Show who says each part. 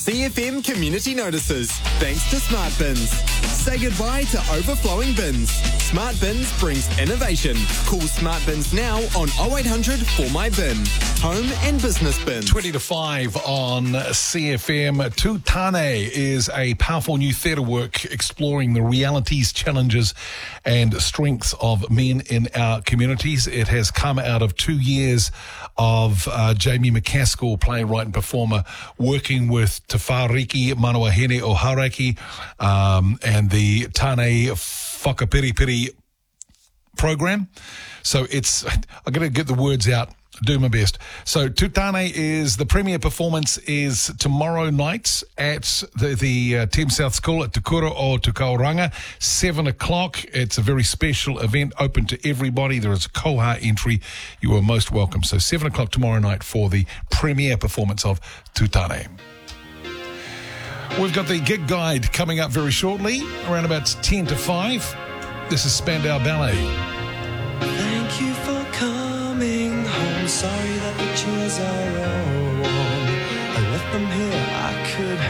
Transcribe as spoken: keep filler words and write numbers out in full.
Speaker 1: C F M Community Notices, thanks to Smart Bins. Say goodbye to overflowing bins. Smart Bins brings innovation. Call Smart Bins now on oh eight hundred four my bin. Home and business bins.
Speaker 2: twenty to five on C F M. Tutane is a powerful new theatre work exploring the realities, challenges and strengths of men in our communities. It has come out of two years of uh, Jamie McCaskill, playwright and performer, working with Te Whāriki Manuahine o Hauraki um, and the Tāne Whakapiripiri program. So it's, I'm going to get the words out, do my best. So Tutane is, the premiere performance is tomorrow night at the, the uh, Team South School at Te Kura o Te Kauranga, seven o'clock. It's a very special event, open to everybody. There is a koha entry. You are most welcome. So seven o'clock tomorrow night for the premiere performance of Tutane. We've got the gig guide coming up very shortly, around about ten to five. This is Spandau Ballet.
Speaker 3: Thank you for coming home. Sorry that the chairs are all warm. I left them here. I could